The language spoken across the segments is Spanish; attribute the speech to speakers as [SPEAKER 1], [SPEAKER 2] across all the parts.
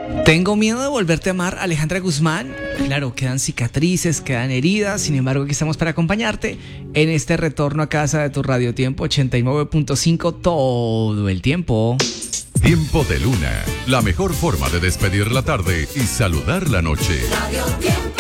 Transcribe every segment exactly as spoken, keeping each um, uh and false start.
[SPEAKER 1] Tengo miedo de volverte a amar, Alejandra Guzmán. Claro, quedan cicatrices, quedan heridas. Sin embargo, aquí estamos para acompañarte en este retorno a casa de tu Radio Tiempo ochenta y nueve punto cinco todo el tiempo.
[SPEAKER 2] Tiempo de Luna, la mejor forma de despedir la tarde y saludar la noche.
[SPEAKER 3] Radio Tiempo.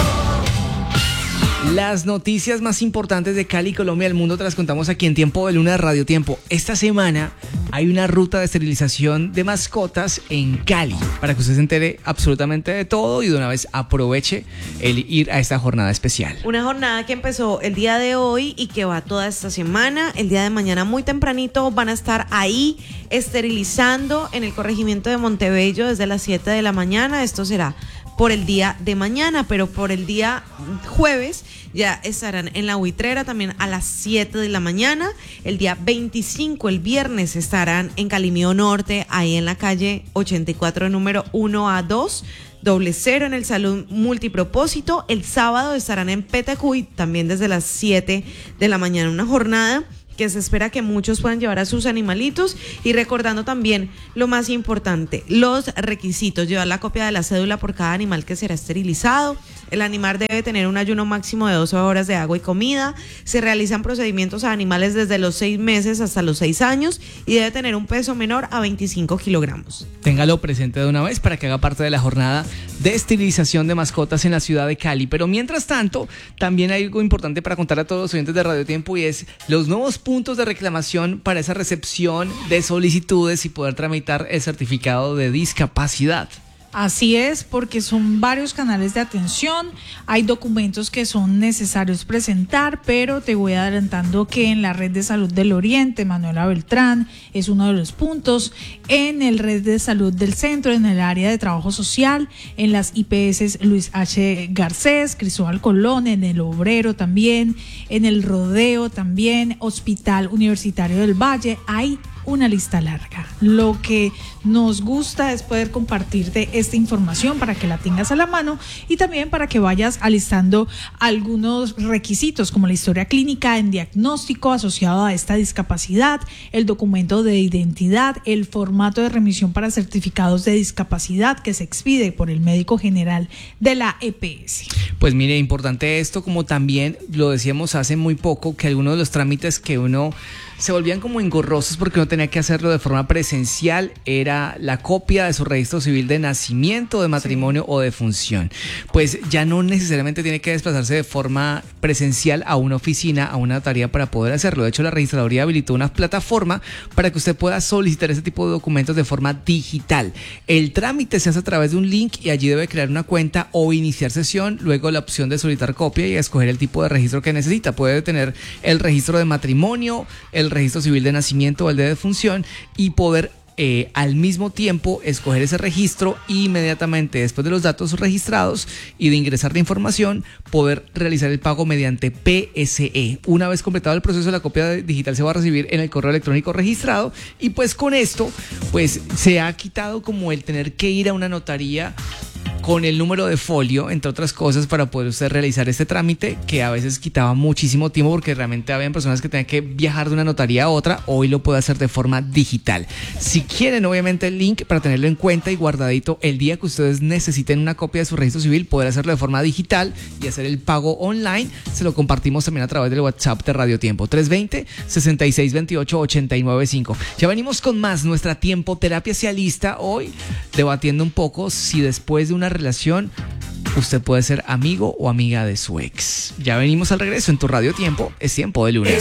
[SPEAKER 1] Las noticias más importantes de Cali, Colombia y el mundo te las contamos aquí en Tiempo de Luna de Radio Tiempo. Esta semana hay una ruta de esterilización de mascotas en Cali para que usted se entere absolutamente de todo y de una vez aproveche el ir a esta jornada especial.
[SPEAKER 4] Una jornada que empezó el día de hoy y que va toda esta semana. El día de mañana muy tempranito van a estar ahí esterilizando en el corregimiento de Montebello desde las siete de la mañana. Esto será por el día de mañana, pero por el día jueves ya estarán en la Buitrera también a las siete de la mañana. El día veinticinco, el viernes, estarán en Calimío Norte, ahí en la calle ochenta y cuatro, número uno a dos, doble cero, en el Salón Multipropósito. El sábado estarán en Petecuy, también desde las siete de la mañana, una jornada que se espera que muchos puedan llevar a sus animalitos, y recordando también lo más importante, los requisitos: llevar la copia de la cédula por cada animal que será esterilizado. El animal debe tener un ayuno máximo de doce horas de agua y comida. Se realizan procedimientos a animales desde los seis meses hasta los seis años y debe tener un peso menor a veinticinco kilogramos.
[SPEAKER 1] Téngalo presente de una vez para que haga parte de la jornada de esterilización de mascotas en la ciudad de Cali. Pero mientras tanto, también hay algo importante para contar a todos los oyentes de Radio Tiempo, y es los nuevos puntos de reclamación para esa recepción de solicitudes y poder tramitar el certificado de discapacidad.
[SPEAKER 5] Así es, porque son varios canales de atención, hay documentos que son necesarios presentar, pero te voy adelantando que en la Red de Salud del Oriente, Manuela Beltrán es uno de los puntos, en el Red de Salud del Centro, en el área de trabajo social, en las I P S Luis H. Garcés, Cristóbal Colón, en el Obrero también, en el Rodeo también, Hospital Universitario del Valle, hay una lista larga. Lo que nos gusta es poder compartirte esta información para que la tengas a la mano y también para que vayas alistando algunos requisitos como la historia clínica en diagnóstico asociado a esta discapacidad, el documento de identidad, el formato de remisión para certificados de discapacidad que se expide por el médico general de la E P S.
[SPEAKER 1] Pues mire, importante esto, como también lo decíamos hace muy poco, que algunos de los trámites que uno se volvían como engorrosos porque uno tenía que hacerlo de forma presencial, era la copia de su registro civil de nacimiento, de matrimonio, sí, o de función. Pues ya no necesariamente tiene que desplazarse de forma presencial a una oficina, a una notaría para poder hacerlo. De hecho, la registraduría habilitó una plataforma para que usted pueda solicitar ese tipo de documentos de forma digital. El trámite se hace a través de un link y allí debe crear una cuenta o iniciar sesión, luego la opción de solicitar copia y escoger el tipo de registro que necesita. Puede tener el registro de matrimonio, el el registro civil de nacimiento o el de defunción, y poder eh, al mismo tiempo escoger ese registro e inmediatamente después de los datos registrados y de ingresar la información, poder realizar el pago mediante P S E. Una vez completado el proceso, la copia digital se va a recibir en el correo electrónico registrado, y pues con esto pues se ha quitado como el tener que ir a una notaría con el número de folio, entre otras cosas, para poder usted realizar este trámite, que a veces quitaba muchísimo tiempo porque realmente habían personas que tenían que viajar de una notaría a otra. Hoy lo puede hacer de forma digital. Si quieren, obviamente, el link para tenerlo en cuenta y guardadito el día que ustedes necesiten una copia de su registro civil, poder hacerlo de forma digital y hacer el pago online, se lo compartimos también a través del WhatsApp de Radio Tiempo, tres dos cero, seis seis dos ocho, ocho nueve cinco. Ya venimos con más. Nuestra Tiempo Terapia se alista hoy debatiendo un poco si después de una relación usted puede ser amigo o amiga de su ex. Ya venimos al regreso en tu Radio Tiempo. Es Tiempo de Luna.